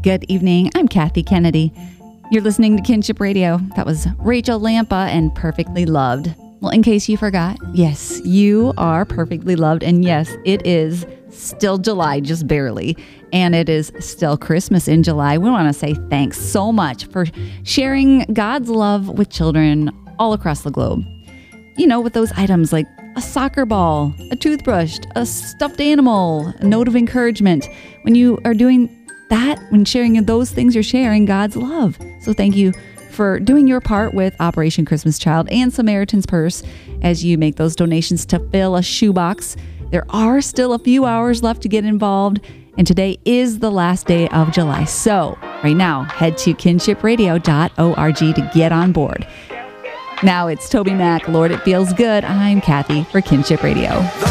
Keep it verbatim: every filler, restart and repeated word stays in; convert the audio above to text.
Good evening. I'm Kathy Kennedy. You're listening to Kinship Radio. That was Rachel Lampa and Perfectly Loved. Well, in case you forgot, yes, you are perfectly loved. And yes, it is still July, just barely. And it is still Christmas in July. We want to say thanks so much for sharing God's love with children all across the globe. You know, with those items like a soccer ball, a toothbrush, a stuffed animal, a note of encouragement. When you are doing that, when sharing those things, you're sharing God's love. So thank you for doing your part with Operation Christmas Child and Samaritan's Purse as you make those donations to fill a shoebox. There are still a few hours left to get involved, and today is the last day of July. So right now, head to kinship radio dot org to get on board. Now it's Toby Mac, Lord, It Feels Good. I'm Kathy for Kinship Radio.